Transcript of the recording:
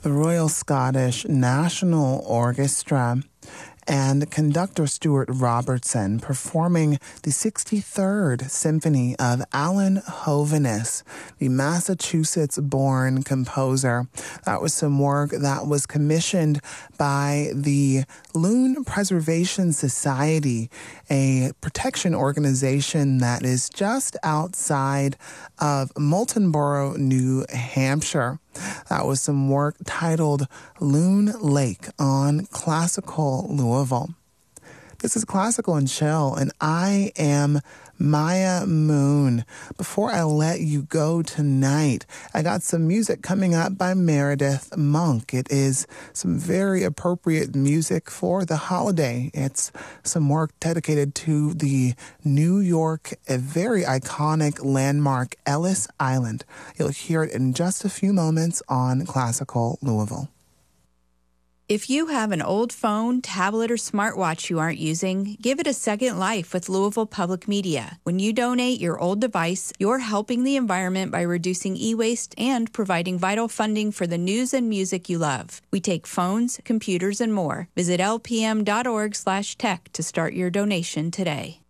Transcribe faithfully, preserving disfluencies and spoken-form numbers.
the Royal Scottish National Orchestra and conductor Stuart Robertson performing the sixty-third Symphony of Alan Hovhaness, the Massachusetts-born composer. That was some work that was commissioned by the Loon Preservation Society, a protection organization that is just outside of Moultonborough, New Hampshire. That was some work titled Loon Lake on Classical Louisville. This is Classical and Chill, and I am Maya Moon. Before I let you go tonight, I got some music coming up by Meredith Monk. It is some very appropriate music for the holiday. It's some work dedicated to the New York, a very iconic landmark, Ellis Island. You'll hear it in just a few moments on Classical Louisville. If you have an old phone, tablet, or smartwatch you aren't using, give it a second life with Louisville Public Media. When you donate your old device, you're helping the environment by reducing e-waste and providing vital funding for the news and music you love. We take phones, computers, and more. Visit L P M dot org slash tech to start your donation today.